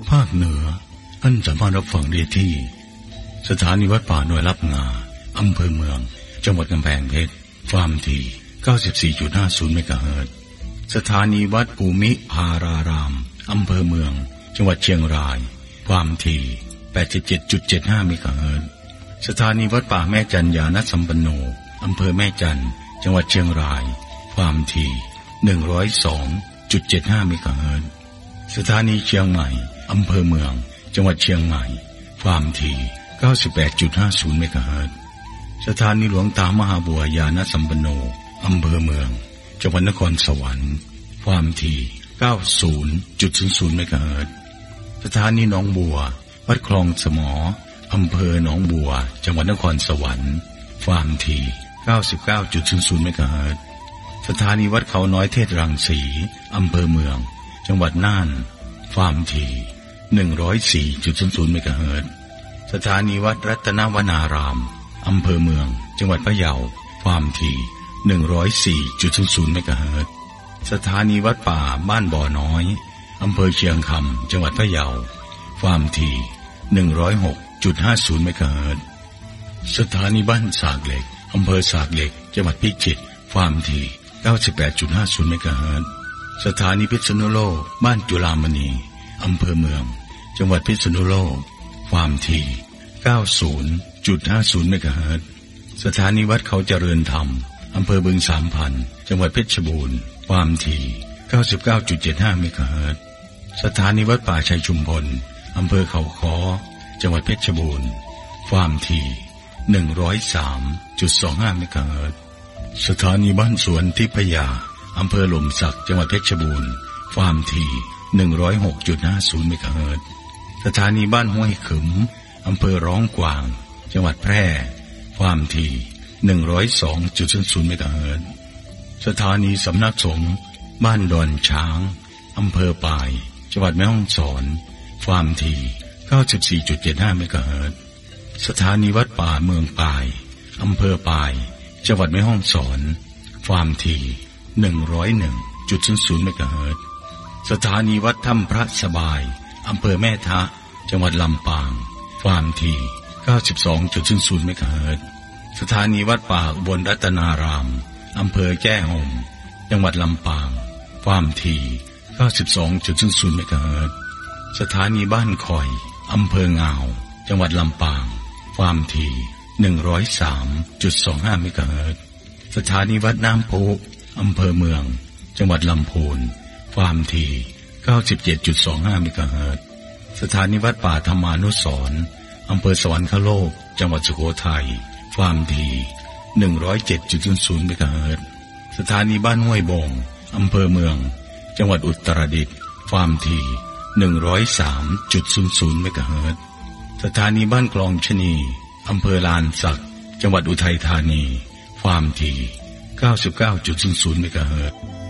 ภาคเหนือท่านสามารถรับฟังได้ที่สถานีวัดป่าหน่วยรับงาอำเภอเมืองจังหวัดกำแพงเพชรความถี่ 94.50 เมกะเฮิรตซ์สถานีวัดภูมิภารารามอำเภอเมืองจังหวัดเชียงรายความถี่ 87.75 เมกะเฮิรตซ์สถานีวัดป่าแม่จันญาณสัมปันโนอำเภอแม่จันจังหวัดเชียงรายความถี่ 102.75 เมกะเฮิรตซ์สถานีเชียงใหม่อำเภอเมืองจังหวัดเชียงใหม่ความถี่ 98.50 เมกะเฮิรตซ์สถานีหลวงตามหาบัวญาณสัมปันโนอำเภอเมืองจังหวัดนครสวรรค์ความถี่ 90.00 เมกะเฮิรตซ์สถานีหนองบัววัดคลองสมออำเภอหนองบัวจังหวัดนครสวรรค์ความถี่ 99.00 เมกะเฮิรตซ์สถานีวัดเขาน้อยเทศรังสีอำเภอเมืองจังหวัดน่านความถี่ 104.00 เมกะเฮิรตซ์สถานีวัดรัตนวนารามอำเภอเมืองจังหวัดพะเยาความถี่ 104.00 เมกะเฮิรตซ์สถานีวัดป่าบ้านบ่อน้อยอำเภอเชียงคำจังหวัดพะเยาความถี่ 106.50 เมกะเฮิรตซ์สถานีบ้านสากเหล็กอำเภอสากเหล็กจังหวัดพิจิตรความถี่ 98.50 เมกะเฮิรตซ์สถานีพิษณุโลกบ้านจุฬามณีอำเภอเมืองจังหวัดพิษณุโลกความถี่ 90.50 เมกะเฮิรตซ์สถานีวัดเขาเจริญธรรมอำเภอบึงสามพันจังหวัดเพชรบูรณ์ความถี่ 99.75 เมกะเฮิรตซ์สถานีวัดป่าชัยชุมพลอำเภอเขาค้อจังหวัดเพชรบูรณ์ความถี่ 103.25 เมกะเฮิรตซ์สถานีบ้านสวนทิพยาอำเภอหล่มสักจังหวัดเพชรบูรณ์ความถี่ 106.50 เมกะเฮิรตซ์สถานีบ้านห้วยขึมอำเภอร้องกวางจังหวัดแพร่ความถี่ 102.00 เมกะเฮิรตซ์สถานีสำนักสงฆ์บ้านดอนช้างอำเภอปายจังหวัดแม่ฮ่องสอนความถี่ 94.75 เมกะเฮิรตซ์สถานีวัดป่าเมืองปายอำเภอปายจังหวัดแม่ฮ่องสอนความถี่ 101.00 เมกะเฮิรตซ์สถานีวัดถ้ำพระสบายอำเภอแม่ทะจังหวัดลำปางความถี่ 92.00 เมกะเฮิรตซ์สถานีวัดป่าอุบลรัตนารามอำเภอแจ้ห่มจังหวัดลำปางความถี่ 92.00 เมกะเฮิรตซ์สถานีบ้านคอยอำเภองาวจังหวัดลำปางความถี่ 103.25 เมกะเฮิรตซ์สถานีวัดน้ำพุอำเภอเมืองจังหวัดลำพูนความถี่ 97.25 เมกะเฮิรตซ์สถานีวัดป่าธรรมานุสรณ์อำเภอสวรรคโลกจังหวัดสุโขทัยความถี่ 107.00 เมกะเฮิรตซ์สถานีบ้านห้วยบงอำเภอเมืองจังหวัดอุตรดิตถ์ความถี่ 103.00 เมกะเฮิรตซ์สถานีบ้านคลองชะนีอำเภอลานสักจังหวัดอุทัยธานีความถี่ 99.00 เมกะเฮิรตซ์